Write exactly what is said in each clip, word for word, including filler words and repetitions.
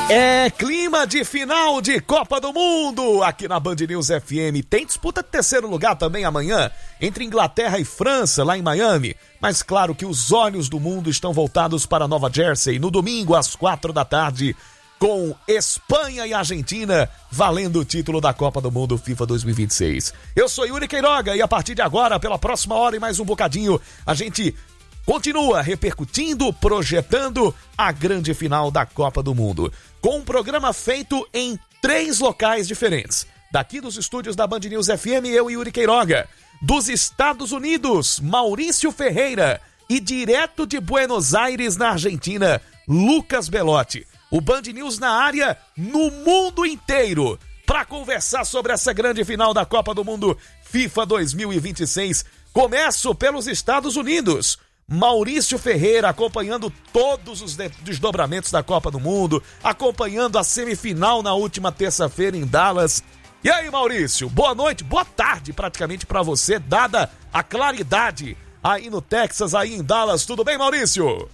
É clima de final de Copa do Mundo aqui na Band News F M. Tem disputa de terceiro lugar também amanhã entre Inglaterra e França lá em Miami. Mas claro que os olhos do mundo estão voltados para Nova Jersey no domingo às quatro da tarde com Espanha e Argentina valendo o título da Copa do Mundo FIFA dois mil e vinte e seis. Eu sou Yuri Queiroga e a partir de agora, pela próxima hora e mais um bocadinho, a gente continua repercutindo, projetando a grande final da Copa do Mundo, com um programa feito em três locais diferentes. Daqui dos estúdios da Band News F M, eu e Yuri Queiroga. Dos Estados Unidos, Maurício Ferreira. E direto de Buenos Aires, na Argentina, Lucas Belotti. O Band News na área, no mundo inteiro, para conversar sobre essa grande final da Copa do Mundo FIFA dois mil e vinte e seis. Começo pelos Estados Unidos. Maurício Ferreira acompanhando todos os desdobramentos da Copa do Mundo, acompanhando a semifinal na última terça-feira em Dallas. E aí, Maurício, boa noite, boa tarde praticamente pra você, dada a claridade aí no Texas, aí em Dallas. Tudo bem, Maurício?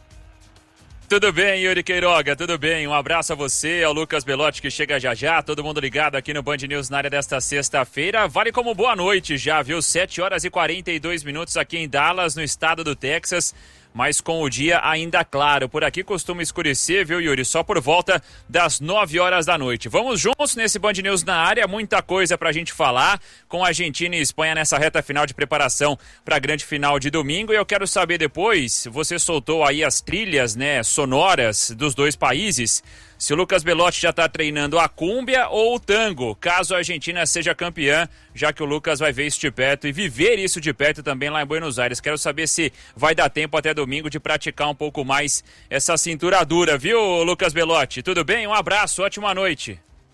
Tudo bem, Yuri Queiroga, tudo bem. Um abraço a você, ao Lucas Belotti que chega já já, todo mundo ligado aqui no Band News na área desta sexta-feira. Vale como boa noite já, viu? sete horas e quarenta e dois minutos aqui em Dallas, no estado do Texas, mas com o dia ainda claro. Por aqui costuma escurecer, viu, Yuri? Só por volta das nove horas da noite. Vamos juntos nesse Band News na área, muita coisa pra gente falar com Argentina e Espanha nessa reta final de preparação pra grande final de domingo. E eu quero saber depois, você soltou aí as trilhas, né, sonoras dos dois países, se o Lucas Belotti já está treinando a cúmbia ou o tango, caso a Argentina seja campeã, já que o Lucas vai ver isso de perto e viver isso de perto também lá em Buenos Aires. Quero saber se vai dar tempo até domingo de praticar um pouco mais essa cintura dura, viu, Lucas Belotti? Tudo bem? Um abraço, ótima noite.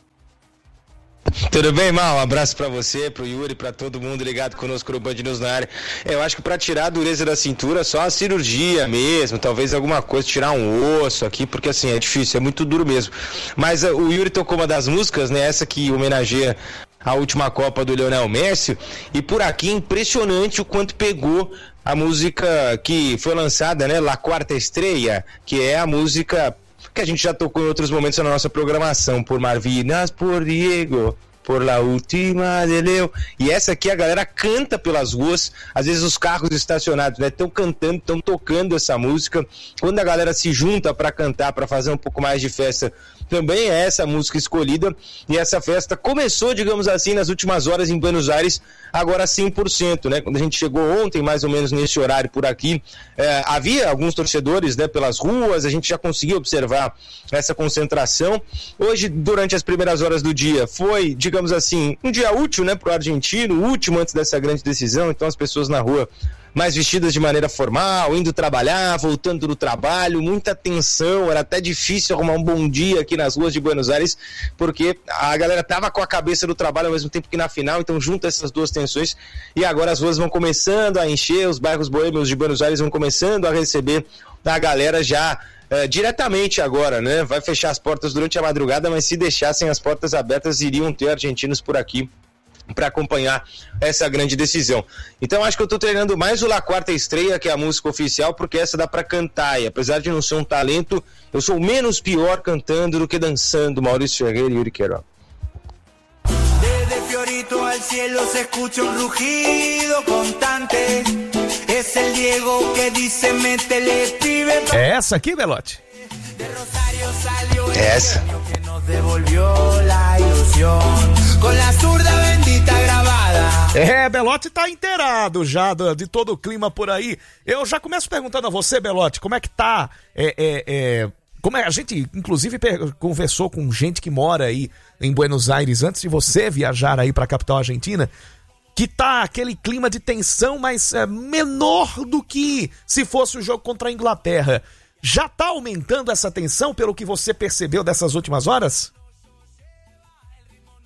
Tudo bem, Mal? Um abraço pra você, pro Yuri, pra todo mundo ligado conosco no Band News na área. É, eu acho que pra tirar a dureza da cintura, só a cirurgia mesmo, talvez alguma coisa, tirar um osso aqui, porque assim, é difícil, é muito duro mesmo. Mas uh, o Yuri tocou uma das músicas, né, essa que homenageia a última Copa do Lionel Messi, e por aqui impressionante o quanto pegou a música que foi lançada, né, La Quarta Estrella, que é a música que a gente já tocou em outros momentos na nossa programação, por Malvinas, por Diego, por La Última de Leo. E essa aqui a galera canta pelas ruas, às vezes os carros estacionados, né, estão cantando, estão tocando essa música. Quando a galera se junta para cantar, para fazer um pouco mais de festa, também é essa música escolhida. E essa festa começou, digamos assim, nas últimas horas em Buenos Aires, agora cem por cento, né? Quando a gente chegou ontem, mais ou menos nesse horário por aqui, é, havia alguns torcedores, né, pelas ruas, a gente já conseguia observar essa concentração. Hoje, durante as primeiras horas do dia, foi, digamos assim, um dia útil, né, pro argentino, o último antes dessa grande decisão, então as pessoas na rua mais vestidas de maneira formal, indo trabalhar, voltando do trabalho, muita tensão, era até difícil arrumar um bom dia aqui nas ruas de Buenos Aires, porque a galera tava com a cabeça do trabalho ao mesmo tempo que na final, então junta essas duas tensões, e agora as ruas vão começando a encher, os bairros boêmios de Buenos Aires vão começando a receber a galera já é, diretamente agora, né? Vai fechar as portas durante a madrugada, mas se deixassem as portas abertas, iriam ter argentinos por aqui para acompanhar essa grande decisão. Então acho que eu tô treinando mais o La Quarta Estrella, que é a música oficial, porque essa dá para cantar, e apesar de não ser um talento, eu sou menos pior cantando do que dançando. Maurício Ferreira e Yuri Queiroga. Desde Fiorito al cielo se escucha un rugido constante. Es el Diego que dice métele pibe. É essa aqui, Belotti? É essa. É, Belotti tá inteirado já de todo o clima por aí. Eu já começo perguntando a você, Belotti, como é que tá? É, é, é, como é, a gente, inclusive, conversou com gente que mora aí em Buenos Aires antes de você viajar aí pra capital argentina, que tá aquele clima de tensão, mas é, menor do que se fosse o jogo contra a Inglaterra. Já tá aumentando essa tensão pelo que você percebeu dessas últimas horas?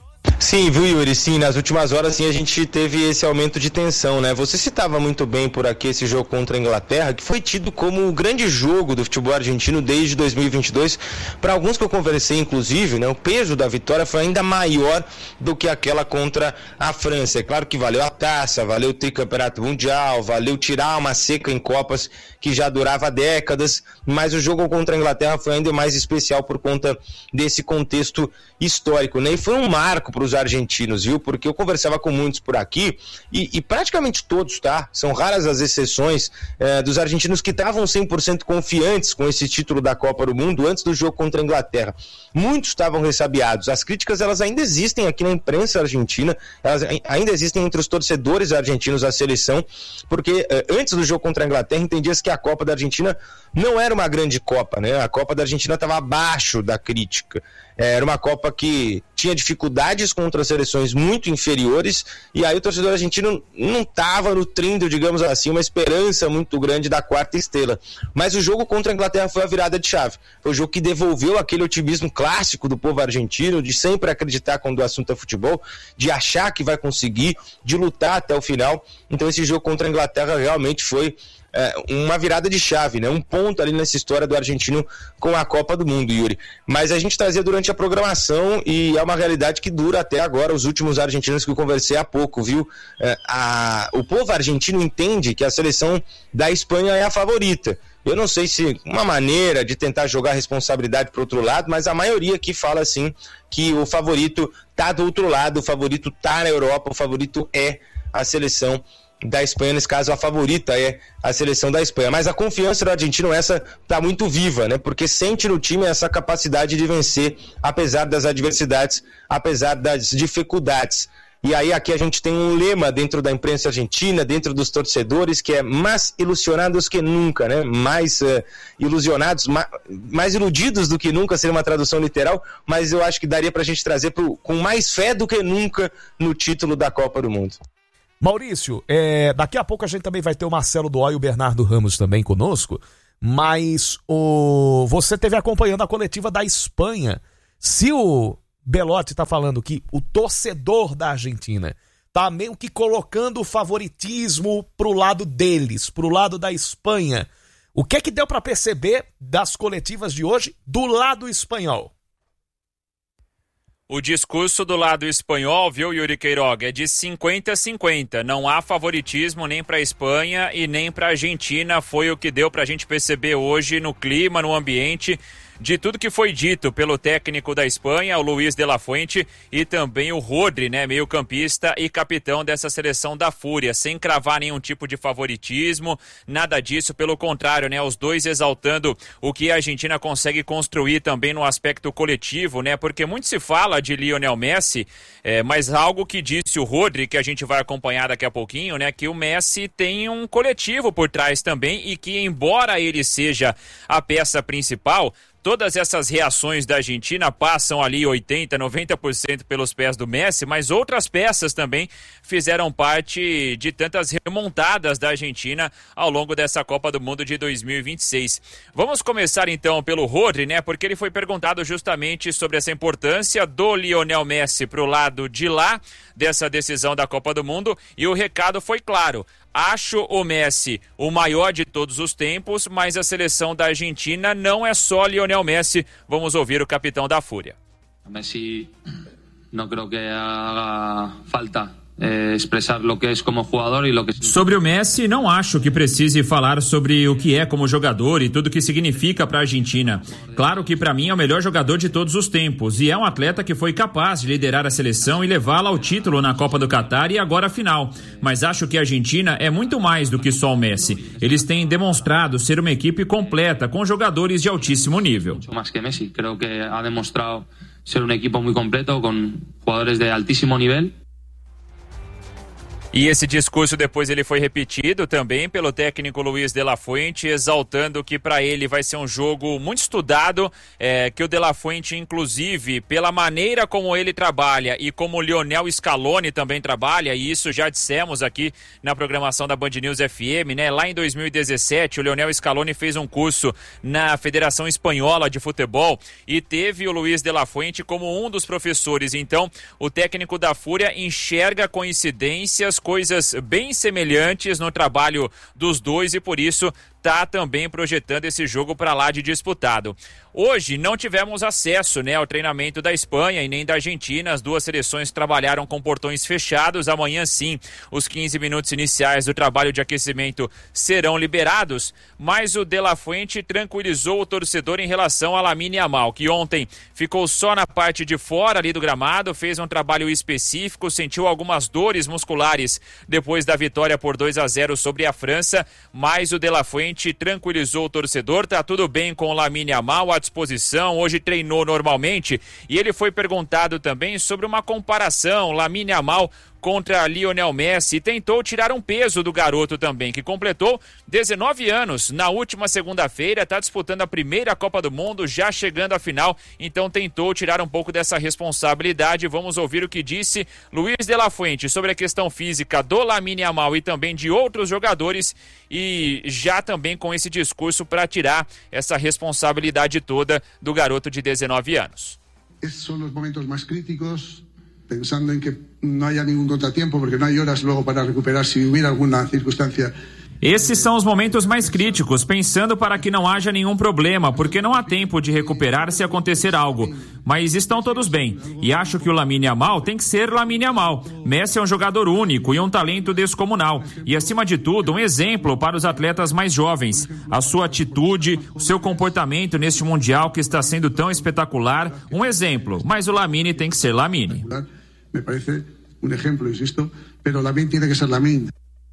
Sim, viu, Yuri? Sim, nas últimas horas sim, a gente teve esse aumento de tensão, né? Você citava muito bem por aqui esse jogo contra a Inglaterra, que foi tido como o grande jogo do futebol argentino desde dois mil e vinte e dois. Para alguns que eu conversei, inclusive, né, o peso da vitória foi ainda maior do que aquela contra a França. É claro que valeu a taça, valeu o tricampeonato mundial, valeu tirar uma seca em Copas que já durava décadas, mas o jogo contra a Inglaterra foi ainda mais especial por conta desse contexto histórico, né? E foi um marco para os argentinos, viu? Porque eu conversava com muitos por aqui e, e praticamente todos, tá? São raras as exceções é, dos argentinos que estavam cem por cento confiantes com esse título da Copa do Mundo antes do jogo contra a Inglaterra. Muitos estavam ressabiados. As críticas, elas ainda existem aqui na imprensa argentina, elas ainda existem entre os torcedores argentinos à seleção, porque é, antes do jogo contra a Inglaterra entendia-se que a Copa da Argentina não era uma grande Copa, né? A Copa da Argentina estava abaixo da crítica. Era uma Copa que tinha dificuldades contra seleções muito inferiores, e aí o torcedor argentino não estava nutrindo, digamos assim, uma esperança muito grande da quarta estrela. Mas o jogo contra a Inglaterra foi a virada de chave. Foi o jogo que devolveu aquele otimismo clássico do povo argentino, de sempre acreditar quando o assunto é futebol, de achar que vai conseguir, de lutar até o final. Então esse jogo contra a Inglaterra realmente foi É, uma virada de chave, né? Um ponto ali nessa história do argentino com a Copa do Mundo, Yuri. Mas a gente trazia durante a programação e é uma realidade que dura até agora. Os últimos argentinos que eu conversei há pouco, viu? É, a, o povo argentino entende que a seleção da Espanha é a favorita. Eu não sei se uma maneira de tentar jogar a responsabilidade para o outro lado, mas a maioria aqui fala assim que o favorito tá do outro lado, o favorito tá na Europa, o favorito é a seleção da Espanha, nesse caso a favorita é a seleção da Espanha, mas a confiança do argentino essa tá muito viva, né, porque sente no time essa capacidade de vencer, apesar das adversidades, apesar das dificuldades. E aí aqui a gente tem um lema dentro da imprensa argentina, dentro dos torcedores, que é mais ilusionados que nunca, né, mais uh, ilusionados, ma- mais iludidos do que nunca, seria uma tradução literal, mas eu acho que daria pra gente trazer pro, com mais fé do que nunca no título da Copa do Mundo. Maurício, é, daqui a pouco a gente também vai ter o Marcelo Doó e o Bernardo Ramos também conosco, mas o, você esteve acompanhando a coletiva da Espanha. Se o Belotti está falando que o torcedor da Argentina está meio que colocando o favoritismo pro lado deles, pro lado da Espanha, o que é que deu para perceber das coletivas de hoje do lado espanhol? O discurso do lado espanhol, viu, Yuri Queiroga, é de cinquenta a cinquenta. Não há favoritismo nem para a Espanha e nem para a Argentina. Foi o que deu para a gente perceber hoje no clima, no ambiente, de tudo que foi dito pelo técnico da Espanha, o Luis de la Fuente, e também o Rodri, né, meio-campista e capitão dessa seleção da Fúria, sem cravar nenhum tipo de favoritismo, nada disso, pelo contrário, né, os dois exaltando o que a Argentina consegue construir também no aspecto coletivo, né, porque muito se fala de Lionel Messi, é, mas algo que disse o Rodri, que a gente vai acompanhar daqui a pouquinho, né, que o Messi tem um coletivo por trás também e que, embora ele seja a peça principal, todas essas reações da Argentina passam ali oitenta, noventa por cento pelos pés do Messi, mas outras peças também fizeram parte de tantas remontadas da Argentina ao longo dessa Copa do Mundo de dois mil e vinte e seis. Vamos começar então pelo Rodri, né? Porque ele foi perguntado justamente sobre essa importância do Lionel Messi pro lado de lá dessa decisão da Copa do Mundo, e o recado foi claro. Acho o Messi o maior de todos os tempos, mas a seleção da Argentina não é só Lionel Messi. Vamos ouvir o capitão da Fúria. Messi, não creo que haga falta eh, expressar lo que es como jugador e lo que... Sobre o Messi, não acho que precise falar sobre o que é como jogador e tudo o que significa para a Argentina. Claro que para mim é o melhor jogador de todos os tempos e é um atleta que foi capaz de liderar a seleção e levá-la ao título na Copa do Catar e agora a final. Mas acho que a Argentina é muito mais do que só o Messi. Eles têm demonstrado ser uma equipe completa com jogadores de altíssimo nível. Muito mais que Messi. Creo que ha demostrado ser um equipo muito completo com jogadores de altíssimo nível. E esse discurso depois ele foi repetido também pelo técnico Luiz de la Fuente, exaltando que para ele vai ser um jogo muito estudado, é, que o de la Fuente, inclusive, pela maneira como ele trabalha e como o Lionel Scaloni também trabalha, e isso já dissemos aqui na programação da Band News F M, né? Lá em dois mil e dezessete, o Lionel Scaloni fez um curso na Federação Espanhola de Futebol e teve o Luiz de la Fuente como um dos professores. Então, o técnico da Fúria enxerga coincidências, coisas bem semelhantes no trabalho dos dois e por isso está também projetando esse jogo para lá de disputado. Hoje não tivemos acesso, né, ao treinamento da Espanha e nem da Argentina. As duas seleções trabalharam com portões fechados. Amanhã sim, os quinze minutos iniciais do trabalho de aquecimento serão liberados, mas o De La Fuente tranquilizou o torcedor em relação a Lamine Yamal, que ontem ficou só na parte de fora ali do gramado, fez um trabalho específico, sentiu algumas dores musculares depois da vitória por dois a zero sobre a França, mas o De La Fuente tranquilizou o torcedor, tá tudo bem com o Lamine Yamal à disposição, hoje treinou normalmente e ele foi perguntado também sobre uma comparação, Lamine Yamal contra Lionel Messi, e tentou tirar um peso do garoto também, que completou dezenove anos na última segunda-feira, está disputando a primeira Copa do Mundo, já chegando à final, então tentou tirar um pouco dessa responsabilidade. Vamos ouvir o que disse Luiz de la Fuente sobre a questão física do Lamine Yamal e também de outros jogadores, e já também com esse discurso para tirar essa responsabilidade toda do garoto de dezenove anos. Esses são os momentos mais críticos, pensando em que não haya nenhum contratiempo, porque não há horas logo para recuperar se hubiera alguma circunstância. Esses são os momentos mais críticos, pensando para que não haja nenhum problema, porque não há tempo de recuperar se acontecer algo. Mas estão todos bem, e acho que o Lamine Yamal tem que ser Lamine Yamal. Messi é um jogador único e um talento descomunal, e acima de tudo, um exemplo para os atletas mais jovens. A sua atitude, o seu comportamento neste Mundial que está sendo tão espetacular, um exemplo, mas o Lamine tem que ser Lamine. Me parece um exemplo, insisto, mas o Lamine tem que ser Lamine.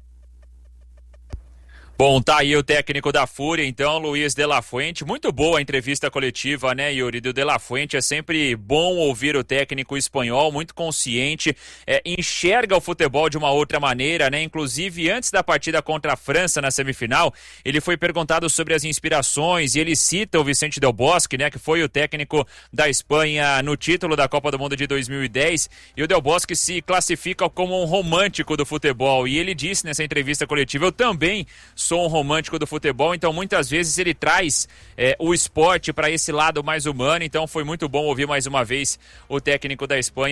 Bom, tá aí o técnico da Fúria, então, Luiz de la Fuente. Muito boa a entrevista coletiva, né, Yuri, do de la Fuente. É sempre bom ouvir o técnico espanhol, muito consciente, é, enxerga o futebol de uma outra maneira, né? Inclusive, antes da partida contra a França na semifinal, ele foi perguntado sobre as inspirações e ele cita o Vicente Del Bosque, né, que foi o técnico da Espanha no título da Copa do Mundo de dois mil e dez, e o Del Bosque se classifica como um romântico do futebol, e ele disse nessa entrevista coletiva: eu também sou um romântico do futebol, então muitas vezes ele traz é, o esporte para esse lado mais humano, então foi muito bom ouvir mais uma vez o técnico da Espanha